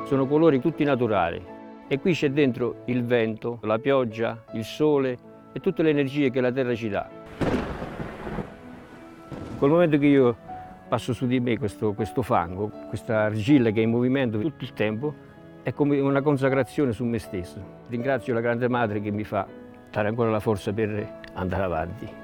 Sono colori tutti naturali e qui c'è dentro il vento, la pioggia, il sole e tutte le energie che la terra ci dà. Col momento che io passo su di me questo fango, questa argilla che è in movimento tutto il tempo, è come una consacrazione su me stesso. Ringrazio la Grande Madre che mi fa dare ancora la forza per andare avanti.